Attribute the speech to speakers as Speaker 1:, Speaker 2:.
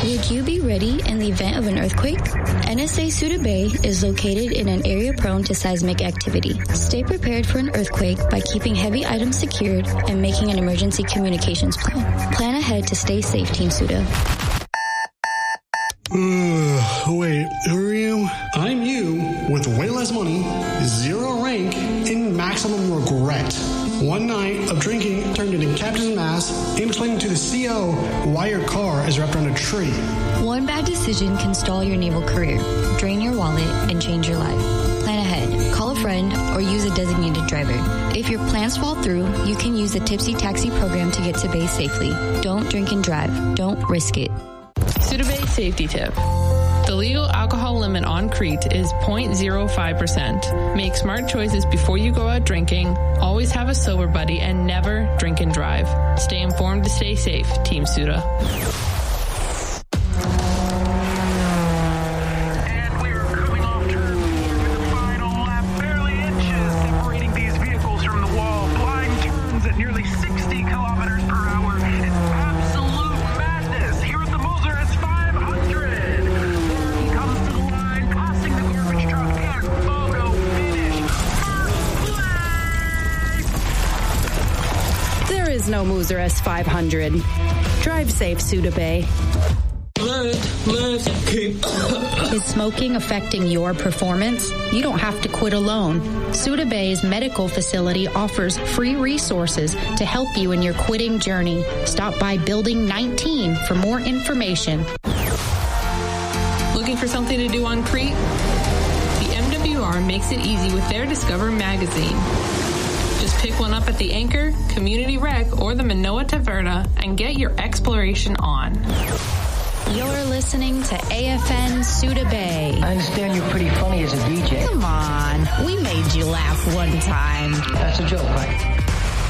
Speaker 1: Would you be ready in the event of an earthquake? NSA Suda Bay is located in an area prone to seismic activity. Stay prepared for an earthquake by keeping heavy items secured and making an emergency communications plan. Plan ahead to stay safe, Team Suda.
Speaker 2: Wait, who are you? I'm you with way less money, zero rank, and maximum regret. One night of drinking turned into Captain's Mass and explaining to the CO why your car is wrapped around a tree.
Speaker 1: One bad decision can stall your naval career, drain your wallet, and change your life. Plan ahead, call a friend, or use a designated driver. If your plans fall through, you can use the Tipsy Taxi program to get to base safely. Don't drink and drive. Don't risk it.
Speaker 3: Suda Bay safety tip. The legal alcohol limit on Crete is 0.05%. Make smart choices before you go out drinking. Always have a sober buddy and never drink and drive. Stay informed to stay safe, Team Suda.
Speaker 4: No Moser S500. Drive safe, Suda Bay.
Speaker 5: Is smoking affecting your performance? You don't have to quit alone. Suda Bay's medical facility offers free resources to help you in your quitting journey. Stop by Building 19 for more information.
Speaker 3: Looking for something to do on Crete? The MWR makes it easy with their Discover magazine. Just pick one up at the Anchor, Community Rec, or the Manoa Taverna and get your exploration on.
Speaker 5: You're listening to AFN Suda Bay.
Speaker 6: I understand you're pretty funny as a DJ.
Speaker 5: Come on, we made you laugh one time.
Speaker 6: That's a joke, right?